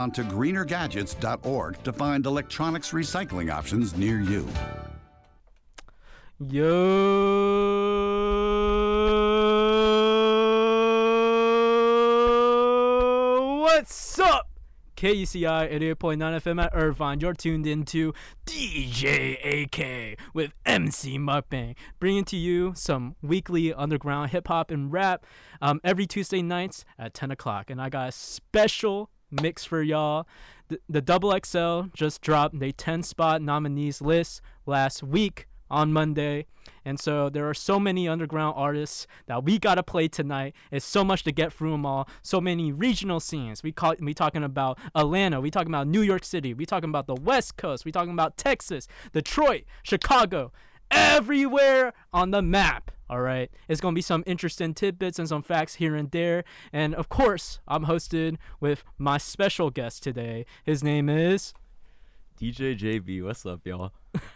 On to greenergadgets.org to find electronics recycling options near you. Yo, what's up? KUCI 88.9 FM at Irvine. You're tuned into DJ AK with MC Mukbang, bringing to you some weekly underground hip hop and rap every Tuesday nights at 10 o'clock. And I got a special mix for y'all. The Double XL just dropped their 10 spot nominees list last week on Monday, and so there are so many underground artists that we gotta play tonight. It's so much to get through them all. So many regional scenes. We talking about Atlanta. We talking about New York City. We talking about the West Coast. We talking about Texas, Detroit, Chicago, everywhere on the map. All right, it's gonna be some interesting tidbits and some facts here and there. And of course, I'm hosted with my special guest today. His name is DJ JB. What's up, y'all?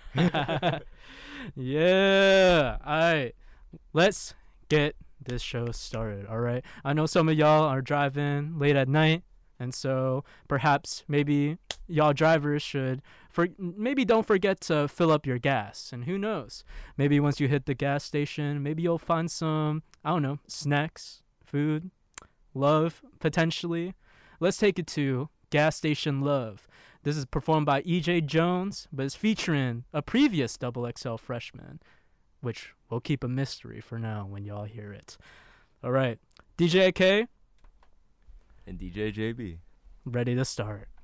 Yeah. All right. Let's get this show started. All right. I know some of y'all are driving late at night, and so perhaps maybe y'all drivers should maybe don't forget to fill up your gas. And who knows? Maybe once you hit the gas station, maybe you'll find some, I don't know, snacks, food, love, potentially. Let's take it to Gas Station Love. This is performed by E.J. Jones, but it's featuring a previous Double XL freshman, which we'll keep a mystery for now when y'all hear it. All right, DJ AK and DJ JB. ready to start.